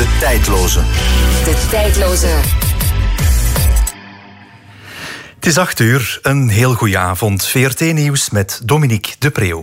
De Tijdloze. De Tijdloze. Het is 8:00, een heel goede avond. VRT Nieuws met Dominique de Preeuw.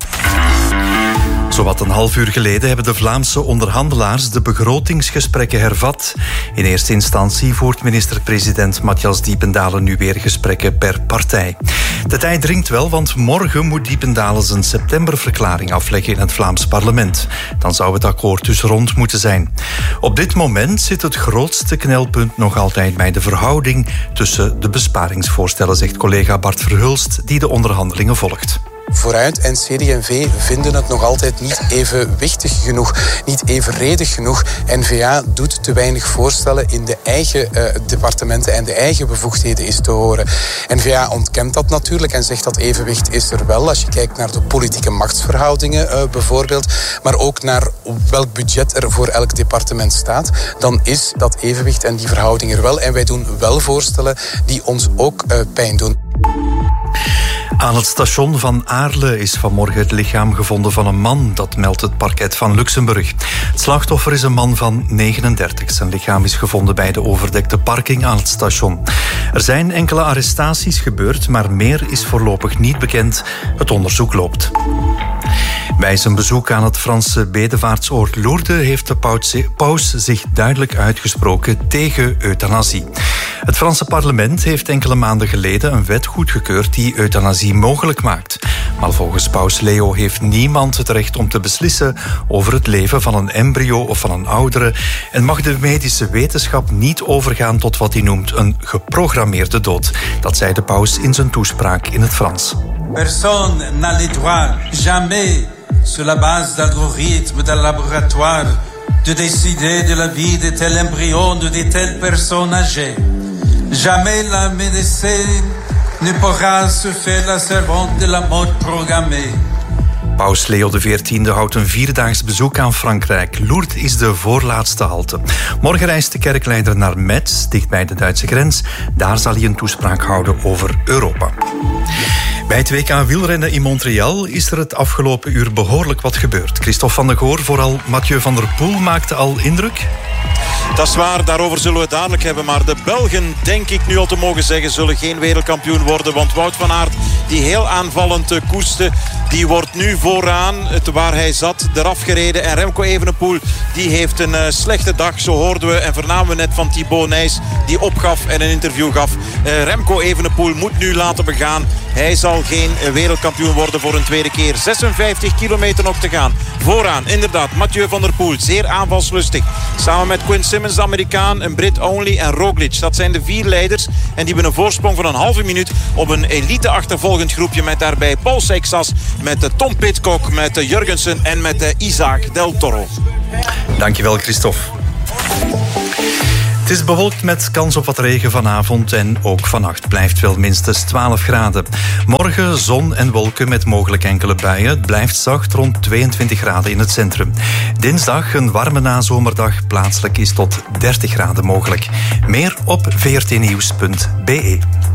Zowat een half uur geleden hebben de Vlaamse onderhandelaars de begrotingsgesprekken hervat. In eerste instantie voert minister-president Matthias Diependalen nu weer gesprekken per partij. De tijd dringt wel, want morgen moet Diependalen zijn septemberverklaring afleggen in het Vlaams parlement. Dan zou het akkoord dus rond moeten zijn. Op dit moment zit het grootste knelpunt nog altijd bij de verhouding tussen de besparingsvoorstellen, zegt collega Bart Verhulst, die de onderhandelingen volgt. Vooruit en CD&V vinden het nog altijd niet evenwichtig genoeg, niet evenredig genoeg. N-VA doet te weinig voorstellen in de eigen departementen en de eigen bevoegdheden is te horen. N-VA ontkent dat natuurlijk en zegt dat evenwicht is er wel. Als je kijkt naar de politieke machtsverhoudingen bijvoorbeeld, maar ook naar welk budget er voor elk departement staat, dan is dat evenwicht en die verhouding er wel. En wij doen wel voorstellen die ons ook pijn doen. Aan het station van Aarle is vanmorgen het lichaam gevonden van een man. Dat meldt het parket van Luxemburg. Het slachtoffer is een man van 39. Zijn lichaam is gevonden bij de overdekte parking aan het station. Er zijn enkele arrestaties gebeurd, maar meer is voorlopig niet bekend. Het onderzoek loopt. Bij zijn bezoek aan het Franse bedevaartsoord Lourdes heeft de paus zich duidelijk uitgesproken tegen euthanasie. Het Franse parlement heeft enkele maanden geleden een wet goedgekeurd die euthanasie mogelijk maakt. Maar volgens paus Leo heeft niemand het recht om te beslissen over het leven van een embryo of van een oudere en mag de medische wetenschap niet overgaan tot wat hij noemt een geprogrammeerde dood. Dat zei de paus in zijn toespraak in het Frans. Personne n'a le droit, jamais, sur la base d'algorithmes d'un laboratoire, de décider de la vie de tel embryon ou de telle personne âgée. Jamais la médecine ne pourra se faire la servante de la mort programmée. Paus Leo XIV houdt een 4-daags bezoek aan Frankrijk. Lourdes is de voorlaatste halte. Morgen reist de kerkleider naar Metz, dicht bij de Duitse grens. Daar zal hij een toespraak houden over Europa. Bij het WK wielrennen in Montreal is er het afgelopen uur behoorlijk wat gebeurd. Christophe van der Goor, vooral Mathieu van der Poel maakte al indruk. Dat is waar, daarover zullen we het dadelijk hebben. Maar de Belgen, denk ik nu al te mogen zeggen, zullen geen wereldkampioen worden. Want Wout van Aert, die heel aanvallend koeste, die wordt nu vooraan, waar hij zat, eraf gereden. En Remco Evenepoel, die heeft een slechte dag. Zo hoorden we en vernamen we net van Thibaut Nys, die opgaf en een interview gaf. Remco Evenepoel moet nu laten begaan. Hij zal geen wereldkampioen worden voor een tweede keer. 56 kilometer nog te gaan. Vooraan, inderdaad, Mathieu van der Poel. Zeer aanvalslustig. Samen met Quinn Simmons, de Amerikaan, een Brit Only en Roglic. Dat zijn de 4 leiders. En die hebben een voorsprong van een halve minuut op een elite-achtervolgend groepje. Met daarbij Paul Seixas, met Tom Pidcock, met Jurgensen en met Isaac Del Toro. Dankjewel, Christophe. Het is bewolkt met kans op wat regen vanavond en ook vannacht. Blijft wel minstens 12 graden. Morgen zon en wolken met mogelijk enkele buien. Het blijft zacht rond 22 graden in het centrum. Dinsdag een warme nazomerdag. Plaatselijk is tot 30 graden mogelijk. Meer op vrtnieuws.be.